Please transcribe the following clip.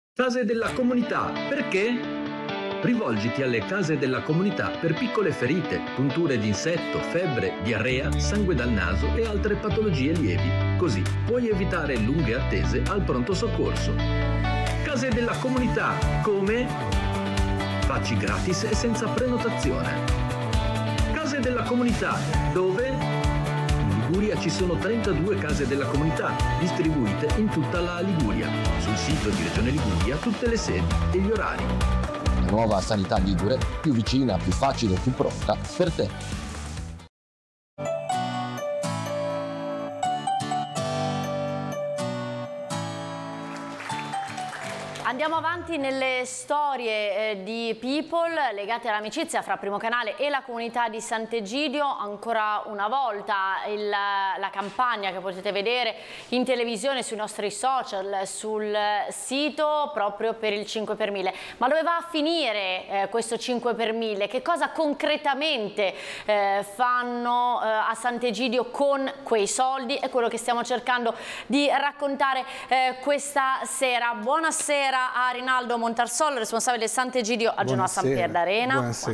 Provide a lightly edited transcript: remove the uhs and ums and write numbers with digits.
Case della comunità, perché? Rivolgiti alle case della comunità per piccole ferite, punture di insetto, febbre, diarrea, sangue dal naso e altre patologie lievi. Così puoi evitare lunghe attese al pronto soccorso. Case della comunità, come? Facci gratis e senza prenotazione. Case della comunità, dove? In Liguria ci sono 32 case della comunità, distribuite in tutta la Liguria. Sul sito di Regione Liguria tutte le sedi e gli orari. La nuova sanità ligure, più vicina, più facile, più pronta per te. Andiamo avanti nelle storie di People legate all'amicizia fra Primo Canale e la comunità di Sant'Egidio. Ancora una volta la campagna che potete vedere in televisione, sui nostri social, sul sito, proprio per il 5 per 1000. Ma dove va a finire questo 5 per 1000? Che cosa concretamente fanno a Sant'Egidio con quei soldi? È quello che stiamo cercando di raccontare questa sera. Buonasera a Rinaldo Montarsolo, responsabile del Sant'Egidio a Genoa San Pier d'Arena.